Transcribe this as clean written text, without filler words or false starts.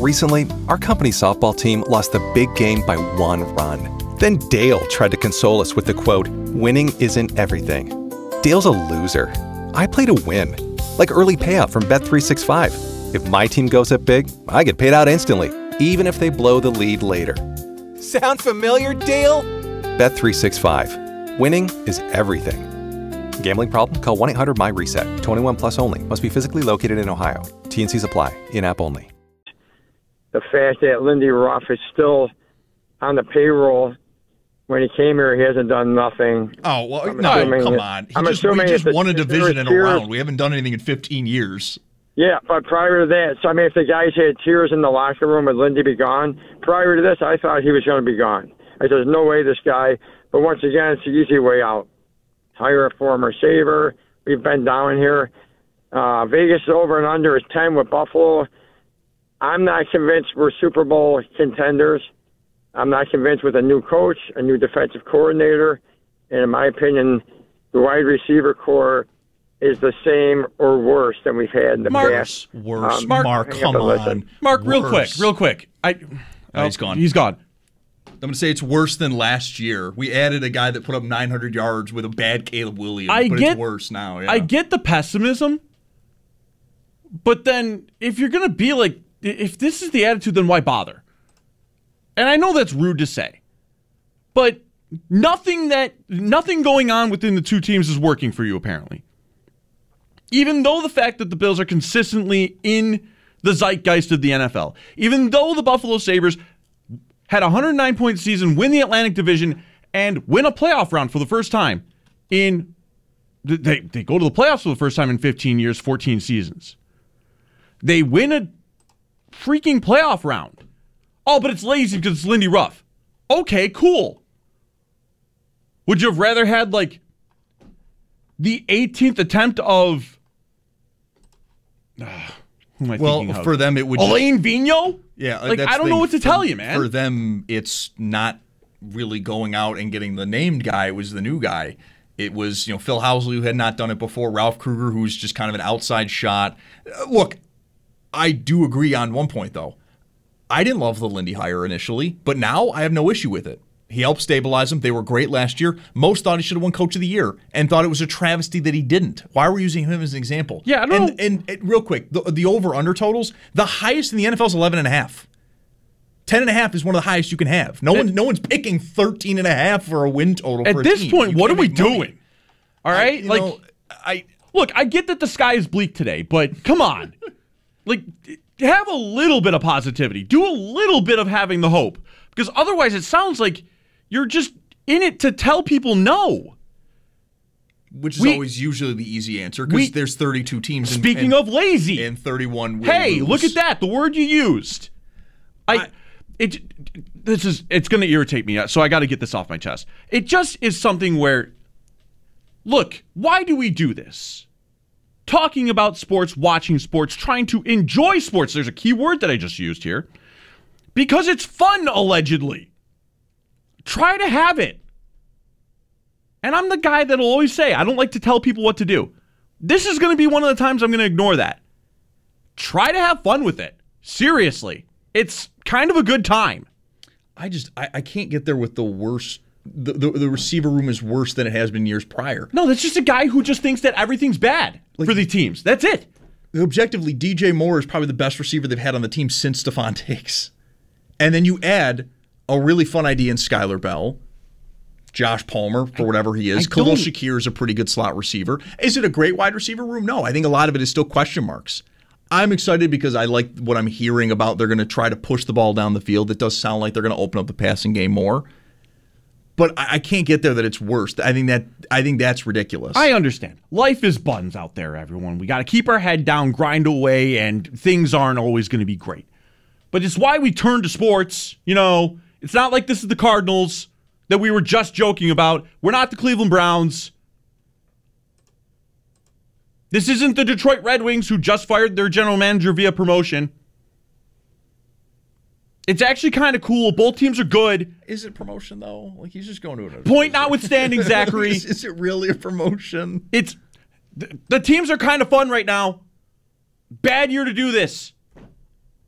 Recently, our company's softball team lost the big game by 1 run. Then Dale tried to console us with the quote, "Winning isn't everything." Dale's a loser. I play to win. Like early payout from Bet365. If my team goes up big, I get paid out instantly, even if they blow the lead later. Sound familiar, Dale? Bet365. Winning is everything. Gambling problem? Call 1-800-MY-RESET. 21 plus only. Must be physically located in Ohio. T&Cs apply. In-app only. The fact that Lindy Ruff is still on the payroll. When he came here, he hasn't done nothing. Oh, well, no, come on. We just won a division in a round. We haven't done anything in 15 years. Yeah, but prior to that, so I mean, if the guys had tears in the locker room, would Lindy be gone? Prior to this, I thought he was going to be gone. I said, there's no way this guy, but once again, it's the easy way out. Hire a former Sabre. We've been down here. Vegas over and under is 10 with Buffalo. I'm not convinced we're Super Bowl contenders. I'm not convinced with a new coach, a new defensive coordinator, and in my opinion, the wide receiver core is the same or worse than we've had in the past. Worse. Mark, come on. Mark, real quick. He's gone. He's gone. I'm going to say it's worse than last year. We added a guy that put up 900 yards with a bad Caleb Williams, it's worse now. Yeah. I get the pessimism, but then if you're going to be like, if this is the attitude, then why bother? And I know that's rude to say, but nothing going on within the two teams is working for you, apparently. Even though the fact that the Bills are consistently in the zeitgeist of the NFL, even though the Buffalo Sabres had a 109-point season, win the Atlantic Division, and win a playoff round for the first time in they go to the playoffs for the first time in 15 years, 14 seasons. They win a freaking playoff round. Oh, but it's lazy because it's Lindy Ruff. Okay, cool. Would you have rather had, like, the 18th attempt of... who am I thinking of? For them, it would Alain Vigneault? Yeah. Like, I don't know what to tell you, man. For them, it's not really going out and getting the named guy. It was the new guy. It was, Phil Housley, who had not done it before, Ralph Kruger, who's just kind of an outside shot. Look, I do agree on one point, though. I didn't love the Lindy hire initially, but now I have no issue with it. He helped stabilize them. They were great last year. Most thought he should have won Coach of the Year and thought it was a travesty that he didn't. Why were we using him as an example? Yeah, I don't know. And real quick, the over-under totals, the highest in the NFL is 11.5. 10.5 is one of the highest you can have. No one's picking 13.5 for a win total. At for a this team. point, what are we doing? All right, look, I get that the sky is bleak today, but come on, have a little bit of positivity. Do a little bit of having the hope, because otherwise, it sounds like you're just in it to tell people no. Which is always usually the easy answer, because there's 32 teams. Speaking of lazy, and 31 will Hey, lose. Look at that! The word you used. It's going to irritate me, so I got to get this off my chest. It just is something where, look, why do we do this? Talking about sports, watching sports, trying to enjoy sports. There's a key word that I just used here. Because it's fun, allegedly. Try to have it. And I'm the guy that'll always say, I don't like to tell people what to do. This is going to be one of the times I'm going to ignore that. Try to have fun with it. Seriously. It's kind of a good time. I can't get there with the worst. The receiver room is worse than it has been years prior. No, that's just a guy who just thinks that everything's bad for the teams. That's it. Objectively, DJ Moore is probably the best receiver they've had on the team since Stephon Diggs. And then you add a really fun idea in Skylar Bell, Josh Palmer, for whatever he is. Khalil Shakir is a pretty good slot receiver. Is it a great wide receiver room? No. I think a lot of it is still question marks. I'm excited because I like what I'm hearing about they're going to try to push the ball down the field. It does sound like they're going to open up the passing game more. But I can't get there that it's worse. I think that's ridiculous. I understand. Life is buns out there, everyone. We got to keep our head down, grind away, and things aren't always going to be great. But it's why we turn to sports. It's not like this is the Cardinals that we were just joking about. We're not the Cleveland Browns. This isn't the Detroit Red Wings who just fired their general manager via promotion. It's actually kind of cool. Both teams are good. Is it promotion, though? Like, he's just going to another Point notwithstanding, Zachary. Is it really a promotion? The teams are kind of fun right now. Bad year to do this.